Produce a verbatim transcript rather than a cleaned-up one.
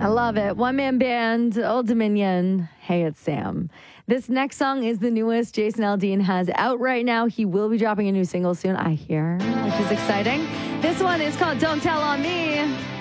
I love it. One man band, Old Dominion. Hey, it's Sam. This next song is the newest Jason Aldean has out right now. He will be dropping a new single soon, I hear, which is exciting. This one is called Don't Tell on Me.